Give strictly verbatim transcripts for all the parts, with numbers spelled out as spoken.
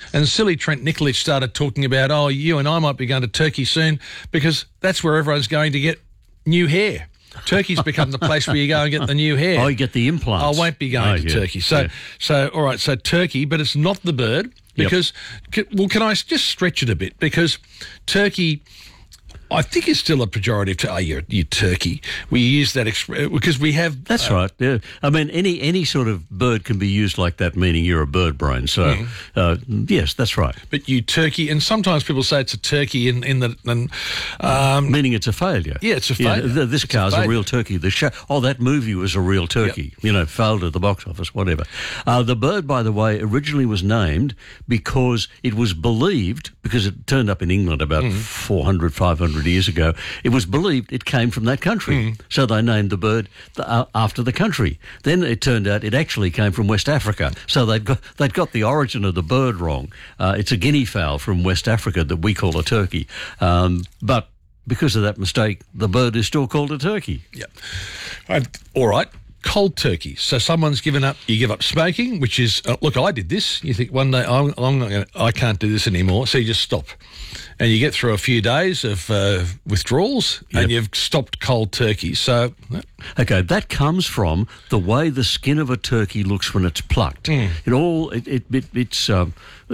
And silly Trent Nikolic started talking about, oh, you and I might be going to Turkey soon because that's where everyone's going to get new hair. Turkey's become the place where you go and get the new hair. Oh, you get the implants. I won't be going oh, to yeah, Turkey. So, yeah. so all right, so Turkey, but it's not the bird because, Yep. well, can I just stretch it a bit? Because Turkey, I think, is still a pejorative to, oh, you're, you're Turkey. We use that exp- because we have... That's uh, right, yeah. I mean, any any sort of bird can be used like that, meaning you're a bird brain. So, Mm. uh, yes, that's right. But you Turkey, and sometimes people say it's a turkey in, in the... And, um, Meaning it's a failure. Yeah, it's a failure. Yeah, th- this It's a car's a, failure. real turkey. The show, oh, that movie was a real turkey. You know, failed at the box office, whatever. Uh, the bird, by the way, originally was named because it was believed, because it turned up in England about Mm. four hundred, five hundred years ago, it was believed it came from that country. Mm. So they named the bird the, uh, after the country. Then it turned out it actually came from West Africa. So they'd got, they'd got the origin of the bird wrong. Uh, it's a guinea fowl from West Africa that we call a turkey. Um, but because of that mistake, the bird is still called a turkey. Yeah. Uh, all right. Cold turkey. So someone's given up. You give up smoking, which is uh, look. I did this. You think one day I'm, I'm not going. I can't do this anymore. So you just stop, and you get through a few days of uh, withdrawals, Yep. and you've stopped cold turkey. So Okay, that comes from the way the skin of a turkey looks when it's plucked. Mm. It all it, it, it it's um,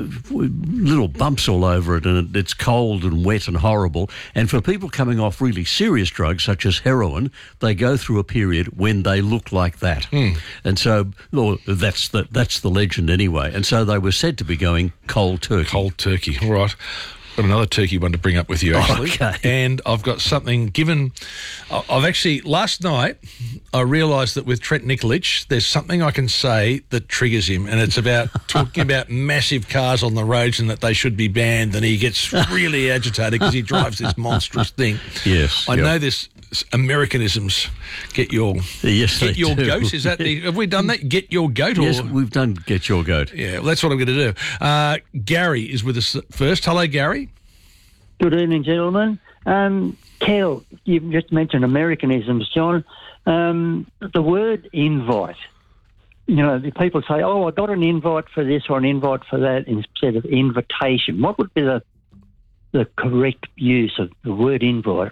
little bumps all over it, and it, it's cold and wet and horrible. And for people coming off really serious drugs such as heroin, they go through a period when they look like that. Mm. And so, well, that's the that's the legend anyway. And so they were said to be going cold turkey. cold turkey. All right. Got another turkey one to bring up with you, actually. Okay. And I've got something given. I- I've actually, last night, I realised that with Trent Nikolic, there's something I can say that triggers him, and it's about talking about massive cars on the roads and that they should be banned, and he gets really agitated because he drives this monstrous thing. Yes, I yep. know this Americanisms. Get your Yes, get they your do. goat. Is that the, have we done that? Get your goat. Or, Yes, we've done Get Your Goat. yeah, well, that's what I'm going to do. Uh, Gary is with us first. Hello, Gary. Good evening, gentlemen. Um, Kel, you've just mentioned Americanisms, John. Um, the word invite. You know, the people say, oh, I got an invite for this or an invite for that instead of invitation. What would be the the correct use of the word invite?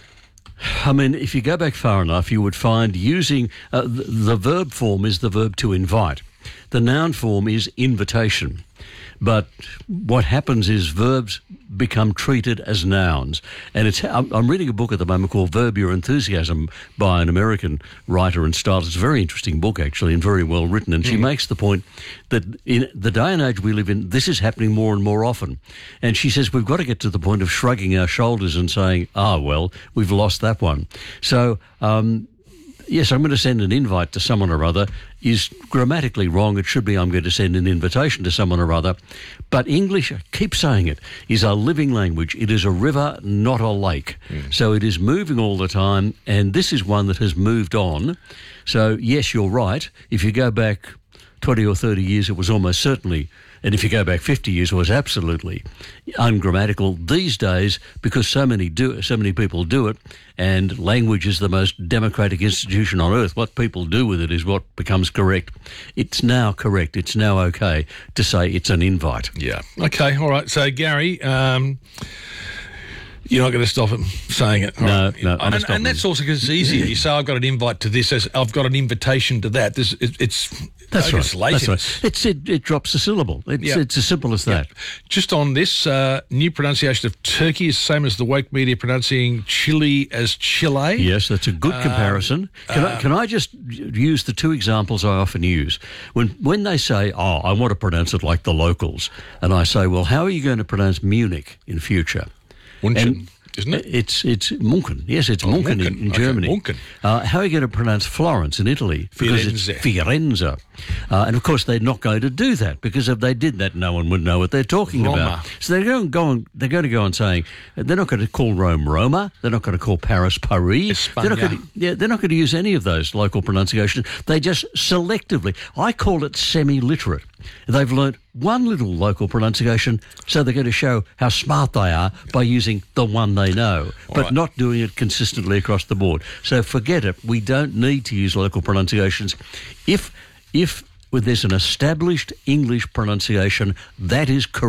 I mean, if you go back far enough, you would find using uh, the, the verb form is the verb to invite. The noun form is invitation. But what happens is verbs become treated as nouns. And it's I'm, I'm reading a book at the moment called Verb Your Enthusiasm by an American writer and stylist. It's a very interesting book, actually, and very well written. And she Mm. makes the point that in the day and age we live in, this is happening more and more often. And she says we've got to get to the point of shrugging our shoulders and saying, ah, well, we've lost that one. So, um, yes, I'm going to send an invite to someone or other is grammatically wrong. It should be I'm going to send an invitation to someone or other. But English, I keep saying it, is a living language. It is a river, not a lake. Mm. So it is moving all the time, and this is one that has moved on. So, yes, you're right. If you go back twenty or thirty years, it was almost certainly, and if you go back fifty years, it was absolutely ungrammatical. These days, because so many do, so many people do it, and language is the most democratic institution on earth, what people do with it is what becomes correct. It's now correct. It's now okay to say it's an invite. Yeah. Okay. All right. So, Gary, um, you're not going to stop him saying it. All No, right. no, I'm And, stopping and that's him. also because it's easier. You say, I've got an invite to this, as I've got an invitation to that. This, it, it's That's I right. guess laziness. That's right. It's, it, it drops a syllable. It's, Yeah. it's as simple as that. Just on this, uh, new pronunciation of Turkey is the same as the woke media pronouncing Chile as Chile. Yes, that's a good comparison. Can, I, can I just use the two examples I often use? When when they say, oh, I want to pronounce it like the locals, and I say, well, how are you going to pronounce Munich in future? München, And isn't it? It's it's Munchen. Yes, it's Oh, Munchen, Munchen. in, in Okay, Germany. Munchen. Uh, how are you going to pronounce Florence in Italy? Because it's Firenze. Firenze. Uh, and of course, they're not going to do that because if they did that, no one would know what they're talking Roma. about. So they're going, go on, they're going to go on saying they're not going to call Rome Roma. They're not going to call Paris Paris. They're not going to, yeah, they're not going to use any of those local pronunciations. They just selectively. I call it semi-literate. They've learnt one little local pronunciation, so they're going to show how smart they are by using the one they know, but right. not doing it consistently across the board. So forget it. We don't need to use local pronunciations. If if there's an established English pronunciation, that is correct.